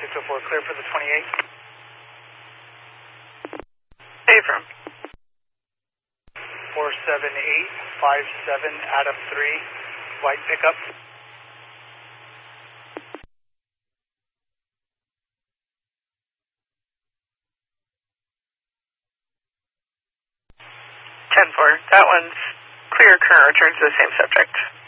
604, clear for the 28. Affirm. 47857, Adam 3, white pickup. That one's clear, current return to the same subject.